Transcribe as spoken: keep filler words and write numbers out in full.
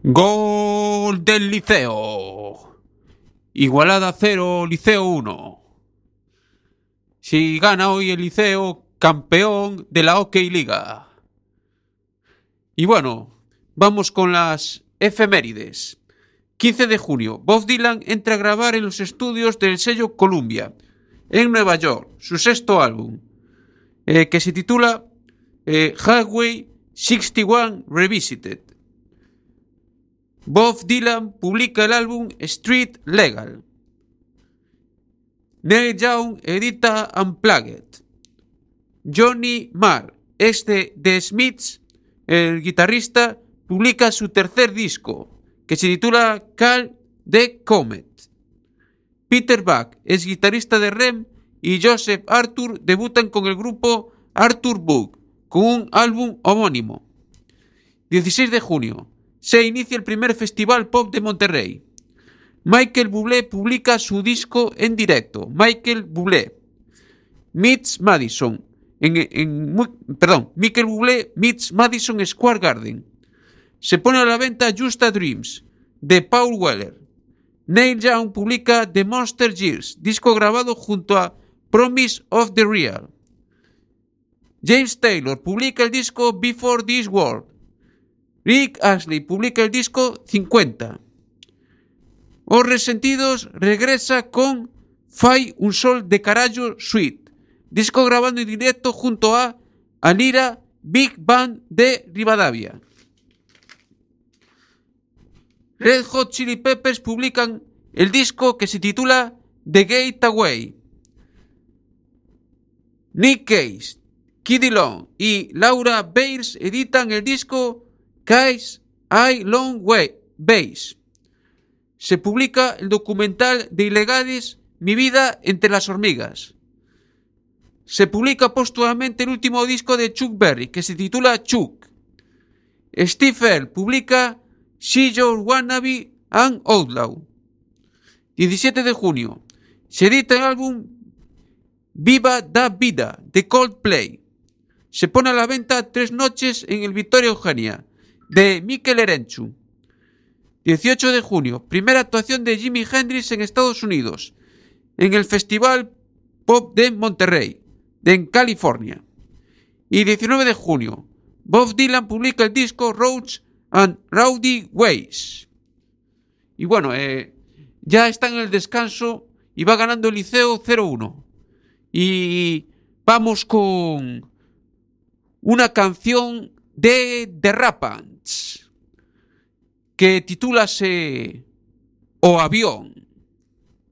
Gol del Liceo. Igualada cero, Liceo uno. Si gana hoy el Liceo, campeón de la Hockey Liga. Y bueno, vamos con las efemérides. quince de junio, Bob Dylan entra a grabar en los estudios del sello Columbia, en Nueva York, su sexto álbum, eh, que se titula eh, Highway sesenta y uno Revisited. Bob Dylan publica el álbum Street Legal. Neil Young edita Unplugged. Johnny Marr, ex de The Smiths, el guitarrista, publica su tercer disco, que se titula Call the Comet. Peter Buck, ex guitarrista de R E M, y Joseph Arthur debutan con el grupo Arthur Buck, con un álbum homónimo. dieciséis de junio, se inicia el primer Festival Pop de Monterrey. Michael Bublé publica su disco en directo, Michael Bublé Meets Madison, en, en, perdón, Michael Bublé Meets Madison Square Garden. Se pone a la venta Just a Dreams, de Paul Weller. Neil Young publica The Monster Years, disco grabado junto a Promise of the Real. James Taylor publica el disco Before This World. Rick Astley publica el disco cincuenta. Os Resentidos regresa con Fai un Sol de Carallo Suite, disco grabado en directo junto a Alira Big Band de Rivadavia. Red Hot Chili Peppers publican el disco que se titula The Gateway. Nick Cave, Kid Long y Laura Bayles editan el disco Case I Long Way Bass. Se publica el documental de Ilegales Mi vida entre las hormigas. Se publica póstumamente el último disco de Chuck Berry, que se titula Chuck. Steve Earle publica See Your Wannabe and Outlaw. diecisiete de junio, se edita el álbum Viva da Vida de Coldplay. Se pone a la venta Tres noches en el Victoria Eugenia de Mikel Erenchu. dieciocho de junio, primera actuación de Jimi Hendrix en Estados Unidos, en el Festival Pop de Monterrey, en California. Y diecinueve de junio, Bob Dylan publica el disco Roads and Rowdy Ways. Y bueno, eh, ya está en el descanso y va ganando el Liceo cero uno. Y vamos con una canción de The Rapants que titúlase O Avión.